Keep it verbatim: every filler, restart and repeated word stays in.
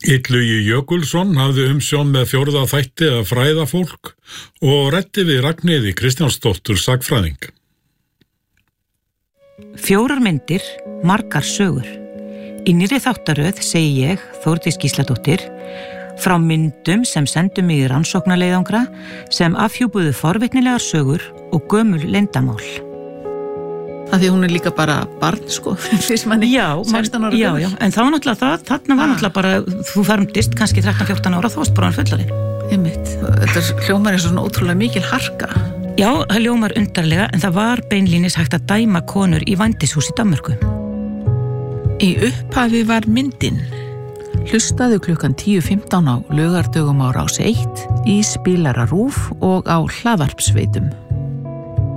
Illugi Jökulsson hafði umsjón með fjórða þætti að fræða fólk og ræddi við Ragnheiði Kristjánsdóttur sagfræðing. Fjórar myndir, margar sögur. Í nýrri þáttaröð segi ég, Þórdís Gísladóttir, frá myndum sem sendum í rannsóknarleiðangra sem afhjúpuðu forvitnilegar sögur og gömul leyndamál. Af því hún er líka bara barn, sko, fyrst manni sextán ára. Já, já, en þá náttúrulega það, þarna var ah. náttúrulega bara, þú fermdist kannski þrettán fjórtán ára, þá varst bara hann fullari. Einmitt. Þetta hljómar er svona ótrúlega mikil harka. Já, það hljómar undarlega, en það var beinlínis hægt að dæma konur í vændishús í Danmörku. Í upphafi var myndin. Hlustaðu klukkan tíu fimmtán á laugardögum á Rás eitt, í spilara RÚV og á hlaðvarpsveitum.